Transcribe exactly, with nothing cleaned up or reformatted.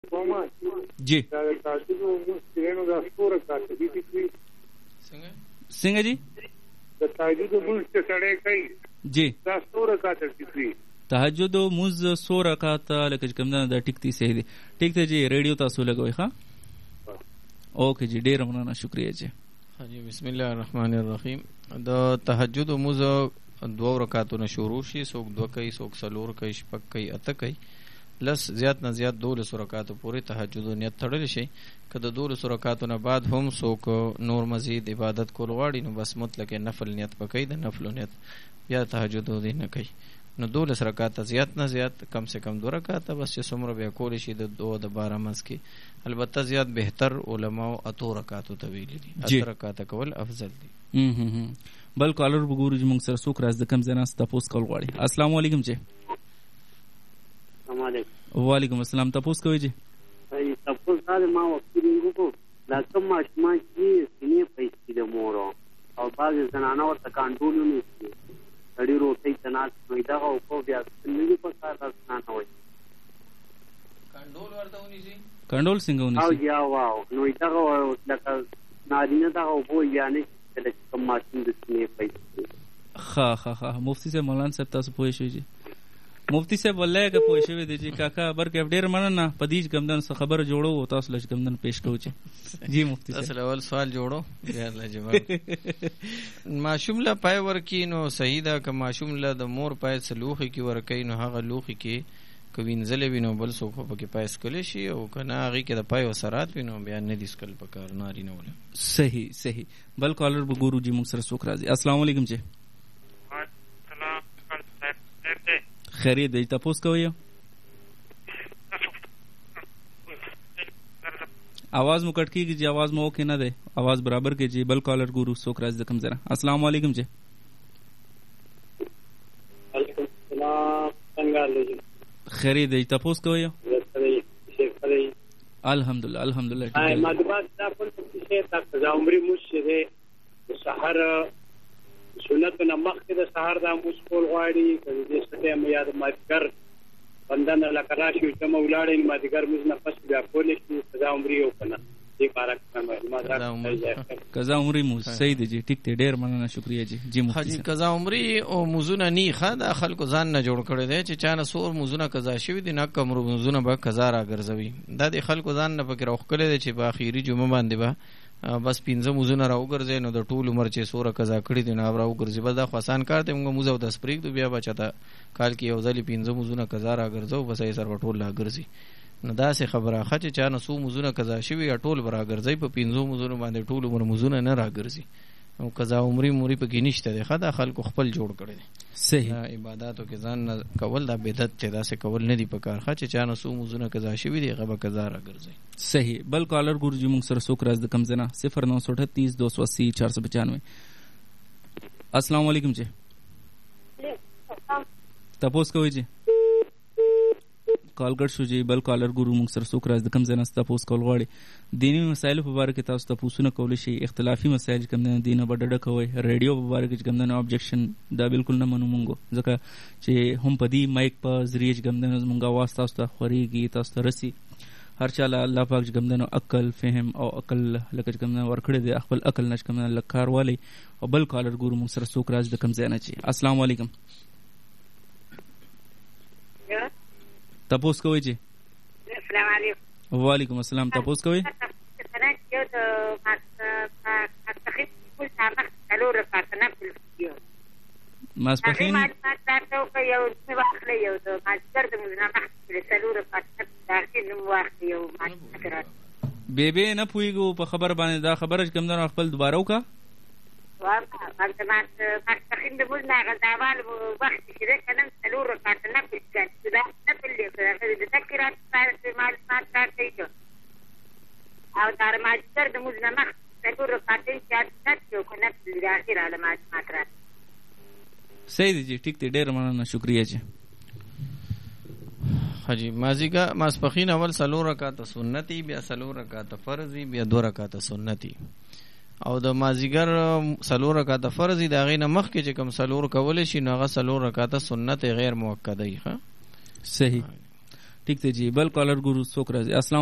جی څنګه جی جی تهجد او موز سو رکعات لکه کوم دا ټیک صحیح دی. ټیک ته جی ریډیو تاسو لګوي ښا. اوکے جی ډیر مننه شکریہ جی. ها جی بسم الله الرحمن الرحیم. د تهجد او موز دوه رکعاتونه شروع شي، څوک دوه کوي، څوک څلور کوي، شپږ کوي، اته کوي، لس زیات نه زیات دولس رکعاتو پورې تهجد نیت تړل شي. که د دولس رکعاتو نه بعد هم څوک نور مزید عبادت کول غواړي نو بس مطلق نفل نیت پکې د نفل نیت یا تهجد دی نه کوي. نو دولس رکعات زیات نه زیات کم سے کم دو رکعات بس چې څومره بیا کولی شي د دو د بارہ منځ کې. البته زیات بهتر علماء اتو رکعاتو ته ویلي دي، اته رکعات کول افضل دي. بل کالر وګورو چې موږ سره څوک راز د کم ځای نه تاسو کول غواړي. السلام علیکم جی. السلام علیکم. وعلیکم السلام. تاسو کوی جی؟ ای تاسو سره ما وکړم کو دا کوم ماشما چې سینې پیسې د مور او باز زنانه ورته کانټرول نه کوي. اړي روټي تناس وي دا او په بیا څنګه په کار راځنه وي. کانټرول ورته ونی سي. کانټرول څنګه ونی سي؟ او یا واو نو دا لکه نارینه دا او په یانه چې کوم ماشین د سینې پیسې. ها ها ها مفتی صاحب مولانا صاحب تاسو پوه شئ جی. مفتی صاحب ولای که پوه شوی دی چې کاکا برکه ډیر مننه پدیج کمدن څه خبر جوړو تاسو لږ کمدن پیش کوو چې جی مفتی صاحب. اصل اول سوال جوړو بیا الله جواب. ماشوم له پای ورکی نو صحیح ده که ماشوم له د مور پای سلوخي کی ورکی نو هغه لوخي کې کوینځلې وینو بل څوک په کې پایس کولې شي او کنه هغه کې د پای وسرات وینو بیا نه دي سکل پکار ناری نه ولا. صحیح صحیح. بل کالر وګورو جی موږ سره څوک راځي. السلام علیکم جی. خیریت دی. تاسو کوی आवाज مو کټ کیږي جی. आवाज مو اوکے نه دی. आवाज برابر کې جی. بل کالر ګورو څوک راځي د کم زره. السلام علیکم جی. وعلیکم السلام. څنګه دی؟ خیریت دی. تاسو کوی الحمدلله الحمدلله. ای ما د بعد تاسو څه تاسو د عمرې مشه سحر سنت نه مخکې د سحر د مشکول غواړي چې دې څه مې یاد ماځګر بندن لکه راشي چې مولاړې ماځګر موږ نه پس بیا کولې چې صدا عمرې او کنه دې کارکه ما دا قضا عمرې مو صحیح دی جی. ټیک ته ډیر مننه شکریہ جی. جی مفتی حاجی قضا عمرې او موزونه نی خدا خلکو ځان نه جوړ کړي دي چې چانه سور موزونه قضا شوی دي نه کوم موزونه به قضا را ګرځوي. دا د خلکو ځان نه فکر اوخ کړي دي چې په اخیری جمعه باندې به بس پینځه موزونه راو ګرځي نو د ټول عمر چې سوره قضا کړی دي نه راو ګرځي. بس دا خاصان کار ته موږ موزه د سپریک دو بیا بچتا کال کې یو ځلی پینځه موزونه قضا را ګرځو بس یې سر ټول لا ګرځي. نو دا سه خبره خچ چا نه سو موزونه قضا شوی یا ټول برا ګرځي په پینځو موزونه باندې ټول عمر موزونه نه را ګرځي. او قضا عمرې موري په کې نشته ده. خدا خلکو خپل جوړ کړي دي. صحیح. عبادتو کې ځان کول دا بدعت ته دا سه کول نه دی په کار. خچ چا نه سو موزونه قضا شوی دی غبا قضا را ګرځي. صحیح. بل کالر ګور جی موږ سره څوک راز د کم زنه صفر نو سو اٹھتیس دو سو اسی چار سو پچانوے. السلام علیکم جی. تاسو کوی جی؟ کال کړ شو جی. بل کالر ګورو موږ سره څوک راز د کم زنه تاسو کول غواړي. دینی مسایل په اړه کې تاسو ته پوښتنه کول شي. اختلافي مسایل کوم نه دینه بډډه کوي. ریډیو په اړه کې کوم نه ابجیکشن دا بالکل نه منو مونږ ځکه چې هم پدی مایک په ذریعہ کوم نه مونږه आवाज تاسو ته خوريږي تاسو ته رسی. هر چاله الله پاک کوم نه عقل فهم او عقل لکه کوم نه ورکړي دي خپل عقل نش کوم نه لکار والی. او بل کالر ګورو موږ سره څوک راز د کم ځای نه چی. السلام علیکم. تاسو کوی جی؟ السلام علیکم. وعلیکم السلام. تاسو کوی؟ یو د ماسپخین کول سامخ څلور رکعات نفل کیو. ماسپخین تاسو کوي یو څه واخلې یو د ماسپر د مزنه څلور رکعات داخل نو واخلې یو ماسپر. بیبي نه پویګو په خبر باندې دا خبره کوم نه خپل دوباره وکا. واخا انت ما ماسپخین د مزنه غزاوال وخت کې کنه څلور رکعات نفل کړه. دا نفل دی د تکرار په معلومات راځي. او دار ماجر د مزنه مخ څلور رکعات چې تاسو کو نه د اخر علامات ماتره. صحیح دی جی. ټیک دی. ډیر مننه شکریہ جی. حاجی مازیګه ماسپخین اول سلور رکعات سنتي بیا سلور رکعات فرضي بیا دو رکعات سنتي. او د مازیګر سلور رکعات فرضي دا غینه مخ کې چې کوم سلور کول شي نو هغه سلور رکعات سنت غیر موکده ای. ها صحیح. ٹھیک थे जी बल कॉलर गुरु څوک راځي.